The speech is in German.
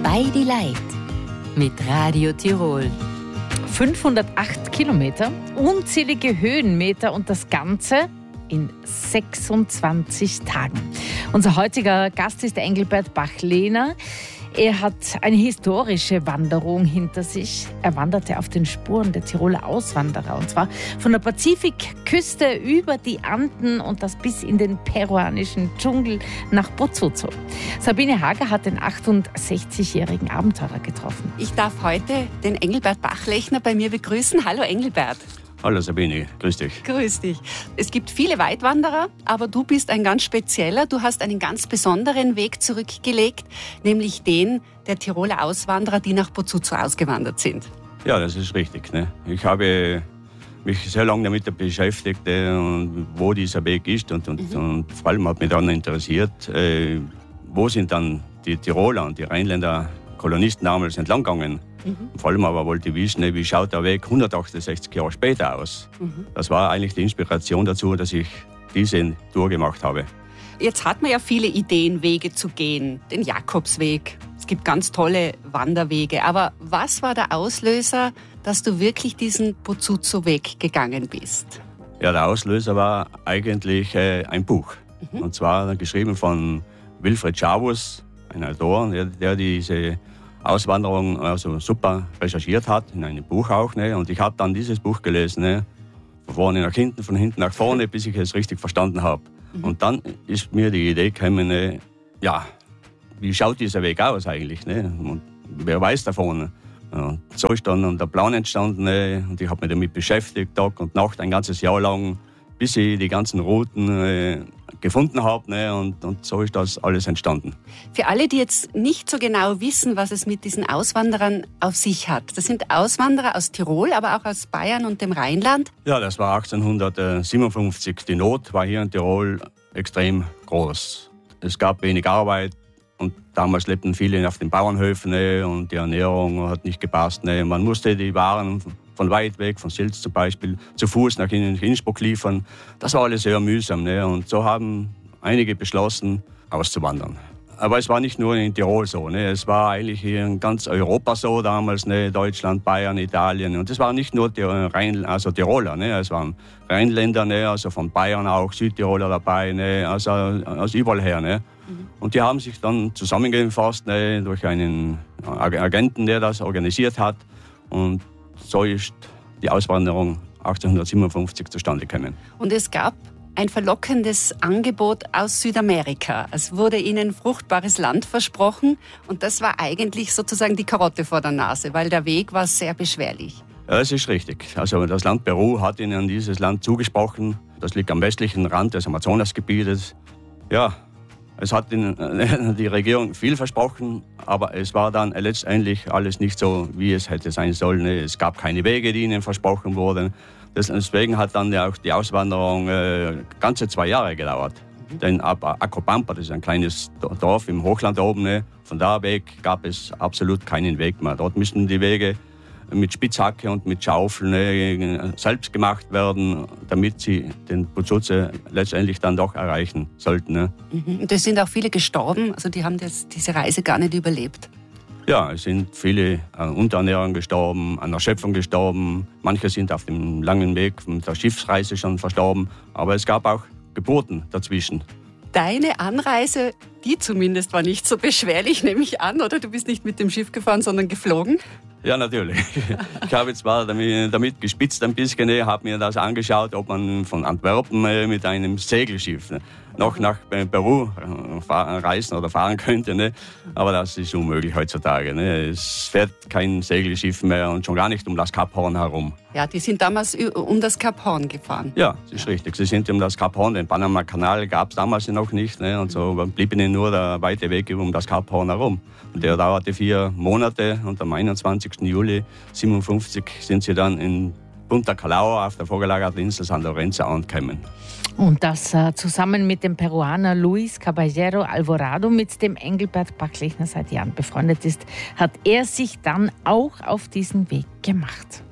Bei die Leid mit Radio Tirol. 508 Kilometer, unzählige Höhenmeter und das Ganze in 26 Tagen. Unser heutiger Gast ist Engelbert Bachlehner. Er hat eine historische Wanderung hinter sich. Er wanderte auf den Spuren der Tiroler Auswanderer, und zwar von der Pazifikküste über die Anden und das bis in den peruanischen Dschungel nach Botsotso. Sabine Hager hat den 68-jährigen Abenteurer getroffen. Ich darf heute den Engelbert Bachlehner bei mir begrüßen. Hallo Engelbert. Hallo Sabine, grüß dich. Grüß dich. Es gibt viele Weitwanderer, aber du bist ein ganz spezieller. Du hast einen ganz besonderen Weg zurückgelegt, nämlich den der Tiroler Auswanderer, die nach Botsotso ausgewandert sind. Ja, das ist richtig. Ne? Ich habe mich sehr lange damit beschäftigt, wo dieser Weg ist und vor allem hat mich dann interessiert, wo sind dann die Tiroler und die Rheinländer Kolonisten damals entlang gegangen. Vor allem aber wollte ich wissen, wie schaut der Weg 168 Jahre später aus. Das war eigentlich die Inspiration dazu, dass ich diese Tour gemacht habe. Jetzt hat man ja viele Ideen, Wege zu gehen. Den Jakobsweg. Es gibt ganz tolle Wanderwege. Aber was war der Auslöser, dass du wirklich diesen Botsotso-Weg gegangen bist? Ja, der Auslöser war eigentlich ein Buch. Und zwar geschrieben von Wilfried Schavus, ein Autor, der diese Auswanderung also super recherchiert hat, in einem Buch auch. Ne? Und ich habe dann dieses Buch gelesen, ne? Von vorne nach hinten, von hinten nach vorne, bis ich es richtig verstanden habe. Und dann ist mir die Idee gekommen, ne? Ja, wie schaut dieser Weg aus eigentlich? Ne? Und wer weiß davon? Und so ist dann der Plan entstanden, ne? Und ich habe mich damit beschäftigt, Tag und Nacht, ein ganzes Jahr lang, bis ich die ganzen Routen gefunden habe, ne? Und so ist das alles entstanden. Für alle, die jetzt nicht so genau wissen, was es mit diesen Auswanderern auf sich hat. Das sind Auswanderer aus Tirol, aber auch aus Bayern und dem Rheinland. Ja, das war 1857. Die Not war hier in Tirol extrem groß. Es gab wenig Arbeit und damals lebten viele auf den Bauernhöfen, ne? Und die Ernährung hat nicht gepasst. Ne? Man musste die Waren von weit weg, von Silz zum Beispiel, zu Fuß nach Innsbruck liefern. Das war alles sehr mühsam. Ne? Und so haben einige beschlossen, auszuwandern. Aber es war nicht nur in Tirol so. Ne? Es war eigentlich hier in ganz Europa so damals, ne? Deutschland, Bayern, Italien. Und es waren nicht nur die Tiroler, ne? Es waren Rheinländer, ne? Also von Bayern auch, Südtiroler dabei, ne? Also aus überall her. Ne? Und die haben sich dann zusammengefasst, ne? Durch einen Agenten, der das organisiert hat. Und so ist die Auswanderung 1857 zustande gekommen. Und es gab ein verlockendes Angebot aus Südamerika. Es wurde ihnen fruchtbares Land versprochen und das war eigentlich sozusagen die Karotte vor der Nase, weil der Weg war sehr beschwerlich. Ja, das ist richtig. Also das Land Peru hat ihnen dieses Land zugesprochen. Das liegt am westlichen Rand des Amazonasgebietes. Ja, es hat die Regierung viel versprochen, aber es war dann letztendlich alles nicht so, wie es hätte sein sollen. Es gab keine Wege, die ihnen versprochen wurden. Deswegen hat dann auch die Auswanderung ganze 2 Jahre gedauert. Denn ab Acopampa, das ist ein kleines Dorf im Hochland oben, ne, von da weg gab es absolut keinen Weg mehr. Dort müssen die Wege mit Spitzhacke und mit Schaufeln selbst gemacht werden, damit sie den Botsotso letztendlich dann doch erreichen sollten. Ne. Und es sind auch viele gestorben, also die haben diese Reise gar nicht überlebt. Ja, es sind viele an Unterernährung gestorben, an Erschöpfung gestorben. Manche sind auf dem langen Weg von der Schiffsreise schon verstorben. Aber es gab auch Geburten dazwischen. Deine Anreise, die zumindest war nicht so beschwerlich, nehme ich an, oder? Du bist nicht mit dem Schiff gefahren, sondern geflogen? Ja, natürlich. Ich habe zwar damit gespitzt ein bisschen, habe mir das angeschaut, ob man von Antwerpen mit einem Segelschiff noch nach Peru reisen oder fahren könnte. Ne? Aber das ist unmöglich heutzutage. Ne? Es fährt kein Segelschiff mehr und schon gar nicht um das Kap Horn herum. Ja, die sind damals um das Kap Horn gefahren. Ja, das ist richtig. Sie sind um das Kap Horn. Den Panama-Kanal gab es damals noch nicht. Ne? Und so blieb ihnen nur der weite Weg um das Kap Horn herum. Und der dauerte 4 Monate und am 21. Juli 1957 sind sie dann in Punta Calao auf der vorgelagerten Insel San Lorenzo angekommen. Und das zusammen mit dem Peruaner Luis Caballero Alvarado, mit dem Engelbert Bachlehner seit Jahren befreundet ist, hat er sich dann auch auf diesen Weg gemacht.